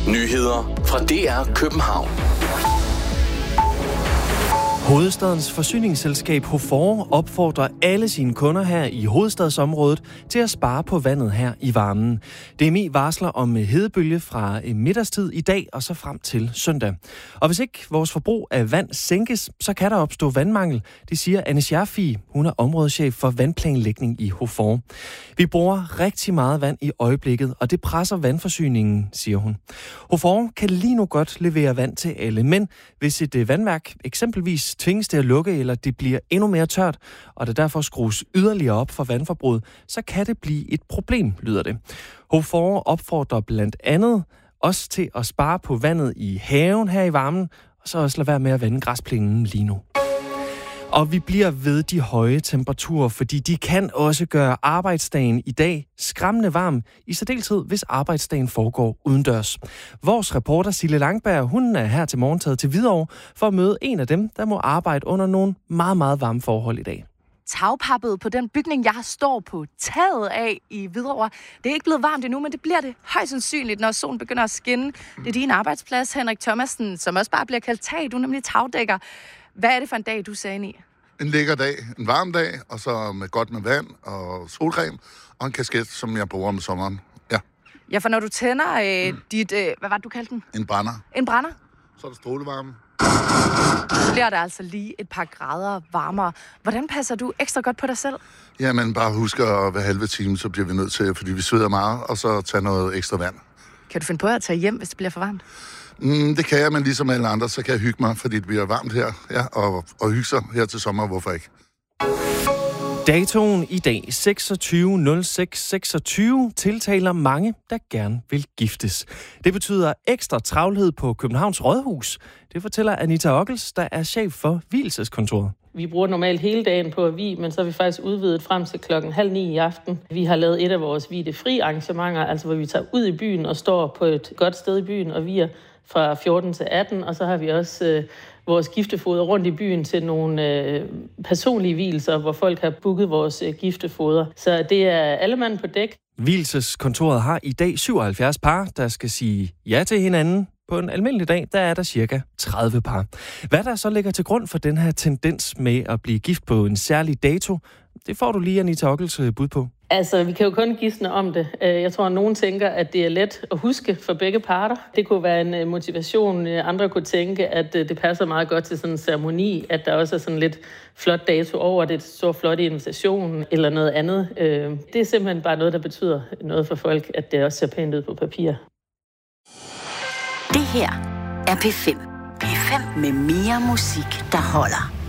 Nyheder fra DR København. Hovedstadens forsyningsselskab HOFOR opfordrer alle sine kunder her i hovedstadsområdet til at spare på vandet her i varmen. DMI varsler om hedebølge fra middagstid i dag og så frem til søndag. Og hvis ikke vores forbrug af vand sænkes, så kan der opstå vandmangel, det siger Anne Scherfi. Hun er områdeschef for vandplanlægning i HOFOR. Vi bruger rigtig meget vand i øjeblikket, og det presser vandforsyningen, siger hun. HOFOR kan lige nu godt levere vand til alle, men hvis et vandværk eksempelvis tvinges til at lukke, eller det bliver endnu mere tørt, og det derfor skrues yderligere op for vandforbruget, så kan det blive et problem, lyder det. HOFOR opfordrer blandt andet også til at spare på vandet i haven her i varmen, og så også lade være med at vande græsplænen lige nu. Og vi bliver ved de høje temperaturer, fordi de kan også gøre arbejdsdagen i dag skræmmende varm, i særdeleshed hvis arbejdsdagen foregår udendørs. Vores reporter Sille Langberg, hun er her til morgen taget til Hvidovre for at møde en af dem, der må arbejde under nogle meget, meget varme forhold i dag. Tagpappet på den bygning, jeg står på taget af i Hvidovre. Det er ikke blevet varmt endnu, men det bliver det højst sandsynligt, når solen begynder at skinne. Det er din arbejdsplads, Henrik Thomasen, som også bare bliver kaldt tag. Du er nemlig tagdækker. Hvad er det for en dag, du sagde i? En lækker dag, en varm dag, og så med godt med vand og solcreme, og en kasket, som jeg bruger om sommeren. Ja, for når du tænder dit, hvad var det, du kaldte den? En brænder. En brænder? Så er der strålevarme. Så bliver der altså lige et par grader varmere. Hvordan passer du ekstra godt på dig selv? Jamen, bare husk at hver halve time, så bliver vi nødt til, fordi vi sveder meget, og så tage noget ekstra vand. Kan du finde på at tage hjem, hvis det bliver for varmt? Det kan jeg, men ligesom alle andre, så kan jeg hygge mig, fordi det bliver varmt her, og hygge sig her til sommer, hvorfor ikke? Datoen i dag, 26.06.26, tiltaler mange, der gerne vil giftes. Det betyder ekstra travlhed på Københavns Rådhus. Det fortæller Anita Ockels, der er chef for vielseskontoret. Vi bruger normalt hele dagen på at vie, men så har vi faktisk udvidet frem til 8:30 i aften. Vi har lavet et af vores vie-fri arrangementer, altså hvor vi tager ud i byen og står på et godt sted i byen og vier fra 14 til 18, og så har vi også vores giftefoder rundt i byen til nogle personlige vielser, hvor folk har booket vores giftefoder. Så det er alle mand på dæk. Vielseskontoret har i dag 77 par, der skal sige ja til hinanden. På en almindelig dag, der er der cirka 30 par. Hvad der så ligger til grund for den her tendens med at blive gift på en særlig dato, det får du lige Anita Ockels bud på. Altså, vi kan jo kun gisne om det. Jeg tror, at nogen tænker, at det er let at huske for begge parter. Det kunne være en motivation. Andre kunne tænke, at det passer meget godt til sådan en ceremoni, at der også er sådan lidt flot dato over det, så flot invitation eller noget andet. Det er simpelthen bare noget, der betyder noget for folk, at det også ser pænt ud på papir. Det her er P5. P5 med mere musik, der holder.